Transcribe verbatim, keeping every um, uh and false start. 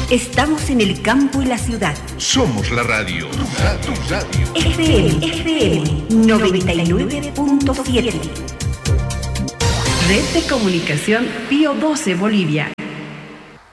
Estamos en el campo y la ciudad. Somos la radio. Tu radio, tu radio. F M, F M noventa y nueve punto siete. Red de Comunicación Pío doce Bolivia.